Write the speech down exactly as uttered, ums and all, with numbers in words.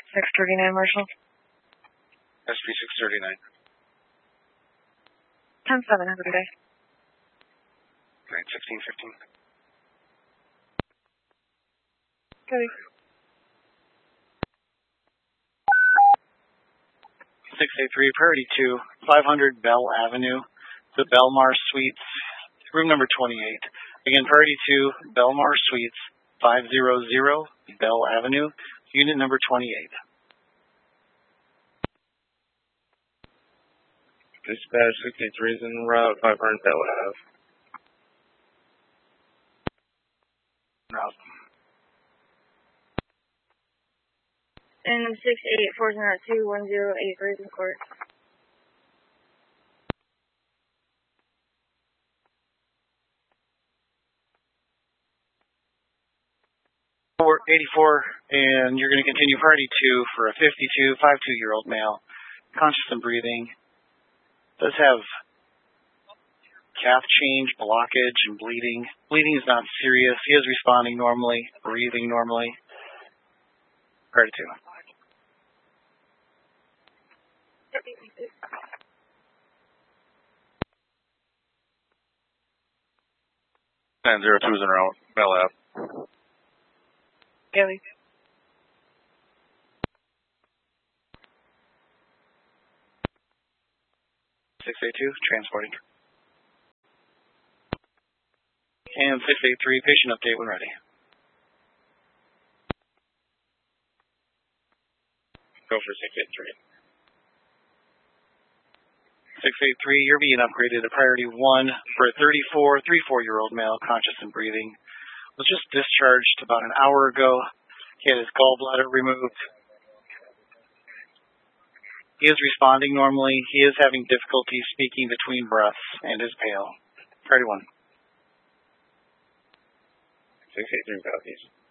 six thirty-nine, Marshall. S P six thirty-nine. ten seven, have a good day. Right, sixteen fifteen. Cody. six eight three, Priority two, five hundred Bell Avenue, the Belmar Suites, room number twenty-eight. Again, Priority two, Belmar Suites, five hundred Bell Avenue, unit number twenty-eight. Dispatch sixty-three is en route, five hundred Bell Ave. Route. And six eight four zero two one zero eight Raven Court. four eighty-four, and you're going to continue Priority two for a fifty-two, fifty-two-year-old male, conscious and breathing. Does have cath change, blockage, and bleeding. Bleeding is not serious. He is responding normally, breathing normally. Priority two. nine zero two is en route, Bell Ave. Kelly. six eight two, transporting. And six eight three, patient update when ready. Go for six eight three. six eight three, you're being upgraded to Priority one for a thirty-four, thirty-four-year-old male, conscious and breathing. Was just discharged about an hour ago. He had his gallbladder removed. He is responding normally. He is having difficulty speaking between breaths and is pale. Priority one. six eight three copies.